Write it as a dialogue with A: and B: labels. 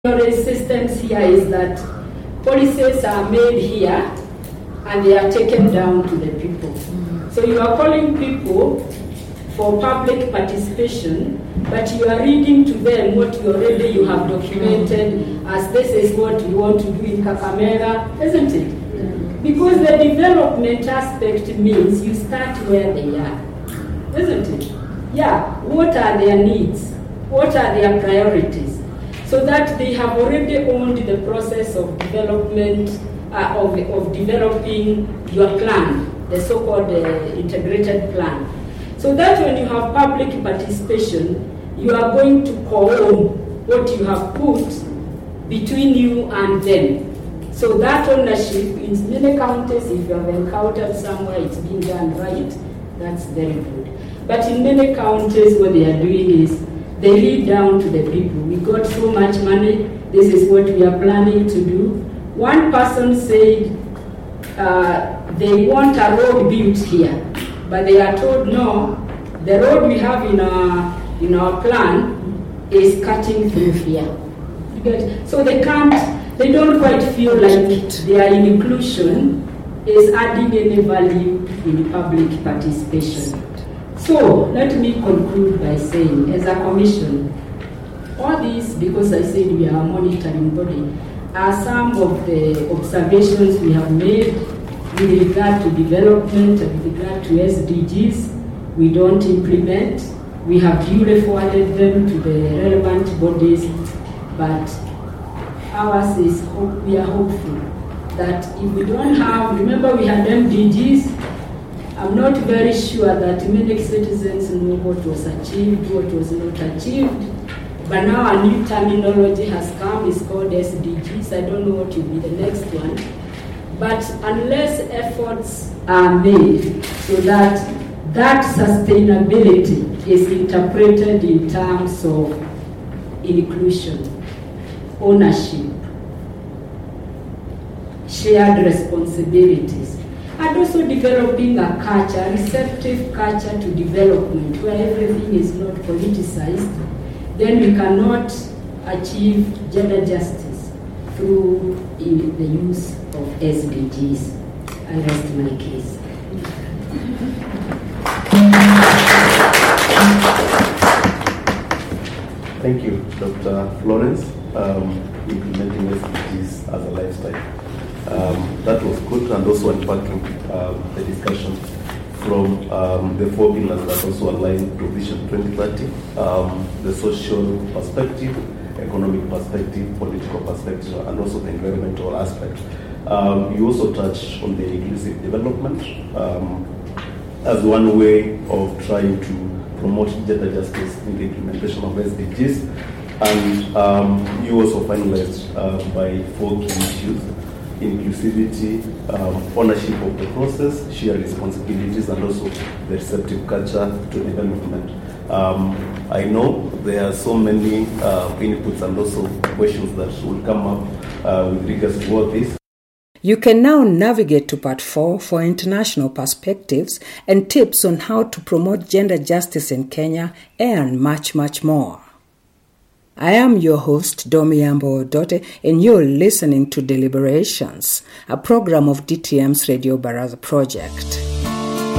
A: Systems here is that policies are made here and they are taken down to the people. So you are calling people for public participation, but you are reading to them what you have documented as this is what you want to do in Kakamega, isn't it? Because the development aspect means you start where they are, isn't it? Yeah, what are their needs? What are their priorities? So that they have already owned the process of development, of developing your plan, the so-called integrated plan. So that when you have public participation, you are going to co-own what you have put between you and them. So that ownership, in many counties, if you have encountered somewhere it's being done right, that's very good. But in many counties, what they are doing is they lead down to the people. We got so much money, this is what we are planning to do. One person said they want a road built here, but they are told no, the road we have in our plan is cutting through here. So they don't quite feel like their inclusion is adding any value in public participation. So let me conclude by saying, as a commission, all these, because I said we are a monitoring body, are some of the observations we have made with regard to development and with regard to SDGs. We don't implement. We have duly forwarded them to the relevant bodies, but ours is we are hopeful that if we don't have, remember we had MDGs. I'm not very sure that many citizens know what was achieved, what was not achieved. But now a new terminology has come, it's called SDGs. I don't know what will be the next one. But unless efforts are made so that sustainability is interpreted in terms of inclusion, ownership, shared responsibilities, and also developing a culture, a receptive culture to development where everything is not politicized, then we cannot achieve gender justice through the use of SDGs. I rest my case.
B: Thank you, Dr. Florence. Implementing SDGs as a lifestyle. That was good, and also unpacking the discussion from the four pillars that also align to Vision 2030, the social perspective, economic perspective, political perspective, and also the environmental aspect. You also touched on the inclusive development as one way of trying to promote gender justice in the implementation of SDGs, and you also finalized by four key issues: inclusivity, ownership of the process, shared responsibilities, and also the receptive culture to development. I know there are so many inputs and also questions that will come up with regards to all this.
C: You can now navigate to Part 4 for international perspectives and tips on how to promote gender justice in Kenya and much, much more. I am your host, Domi Ambo-Odote, and you're listening to Deliberations, a program of DTM's Radio Baraza project.